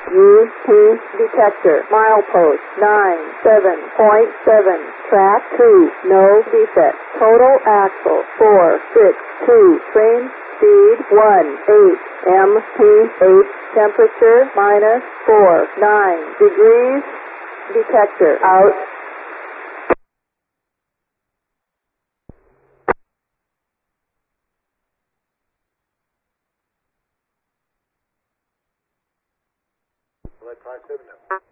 UP detector. Milepost 97.7. Track 2. No defect. Total axle 462. Train speed 18 mph. Temperature -49 degrees. Detector out. Flight 57.